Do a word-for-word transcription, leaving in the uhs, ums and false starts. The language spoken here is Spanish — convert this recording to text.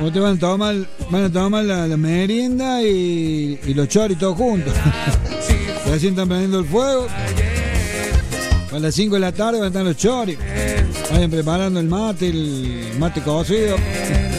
Ustedes van a tomar, van a tomar la, la merienda y, y los choris todos juntos. Recién están prendiendo el fuego. A las cinco de la tarde van a estar los choris. Vayan preparando el mate, el mate cocido.